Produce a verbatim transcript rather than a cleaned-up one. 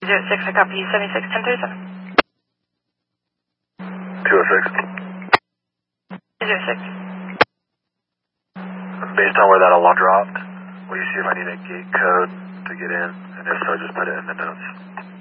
zero six, I copy you, seventy-six, ten thirty-seven. two oh six. zero six. Based on where that alarm dropped, will you see if I need a gate code to get in? And if so, just put it in the notes.